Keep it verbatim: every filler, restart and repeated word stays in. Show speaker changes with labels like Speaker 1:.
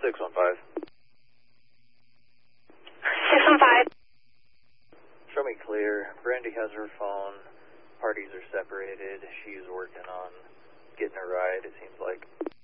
Speaker 1: six one five.
Speaker 2: six one five.
Speaker 1: Show me clear. Brandy has her phone. Parties are separated. She's working on getting a ride, it seems like.